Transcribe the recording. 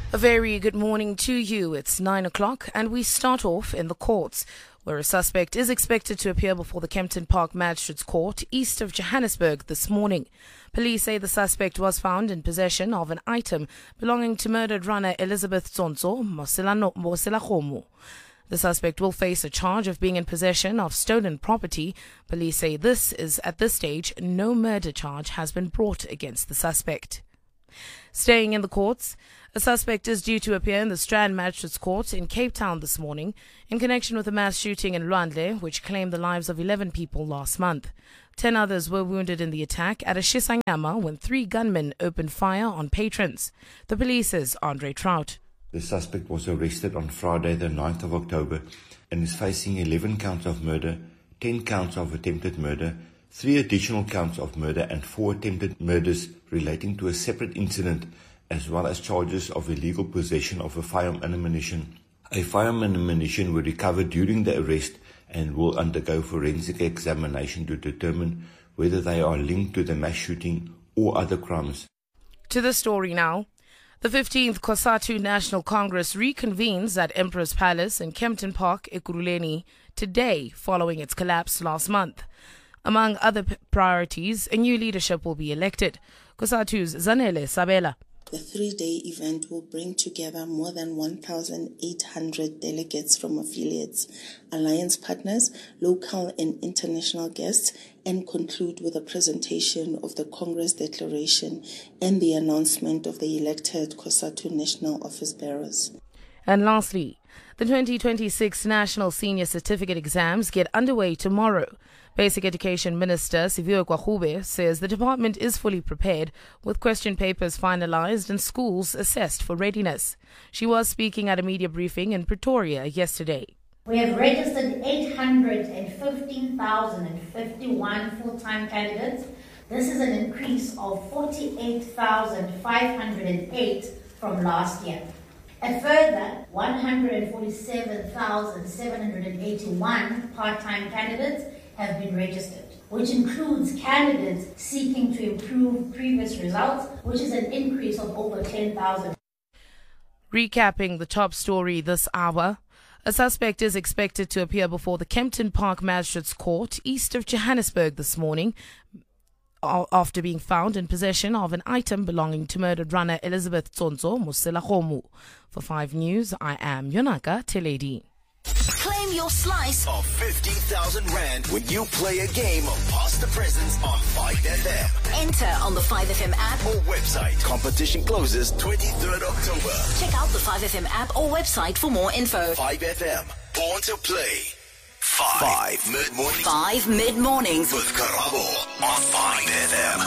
A very good morning to you. It's 9 o'clock and we start off in the courts, where a suspect is expected to appear before the Kempton Park Magistrates Court east of Johannesburg this morning. Police say the suspect was found in possession of an item belonging to murdered runner Elizabeth Tsonso Moselakgomo. The suspect will face a charge of being in possession of stolen property. Police say at this stage, no murder charge has been brought against the suspect. Staying in the courts, a suspect is due to appear in the Strand Magistrates Court in Cape Town this morning in connection with a mass shooting in Lwandle, which claimed the lives of 11 people last month. 10 others were wounded in the attack at a Shisanyama when 3 gunmen opened fire on patrons. The police says Andre Trout. The suspect was arrested on Friday the 9th of October and is facing 11 counts of murder, 10 counts of attempted murder, 3 additional counts of murder and 4 attempted murders relating to a separate incident, as well as charges of illegal possession of a firearm and ammunition. A firearm and ammunition were recovered during the arrest and will undergo forensic examination to determine whether they are linked to the mass shooting or other crimes. To the story now. The 15th COSATU National Congress reconvenes at Emperor's Palace in Kempton Park, Ekurhuleni, today following its collapse last month. Among other priorities, a new leadership will be elected. COSATU's Zanele Sabela. The 3-day event will bring together more than 1,800 delegates from affiliates, alliance partners, local and international guests, and conclude with a presentation of the Congress Declaration and the announcement of the elected COSATU National Office Bearers. And lastly, the 2026 National Senior Certificate exams get underway tomorrow. Basic Education Minister Siviwe Gwarube says the department is fully prepared, with question papers finalized and schools assessed for readiness. She was speaking at a media briefing in Pretoria yesterday. We have registered 815,051 full-time candidates. This is an increase of 48,508 from last year. A further 147,781 part-time candidates have been registered, which includes candidates seeking to improve previous results, which is an increase of over 10,000. Recapping the top story this hour, a suspect is expected to appear before the Kempton Park Magistrates Court east of Johannesburg this morning after being found in possession of an item belonging to murdered runner Elizabeth Tsonso Moselakgomo. For 5 News, I am Yonaka Teledi. Claim your slice of 50,000 Rand when you play a game of Past the Presents on 5FM. Enter on the 5FM app or website. Competition closes 23rd October. Check out the 5FM app or website for more info. 5FM, born to play. 5 mid-mornings. 5 mid-mornings. With Karabo on 5FM.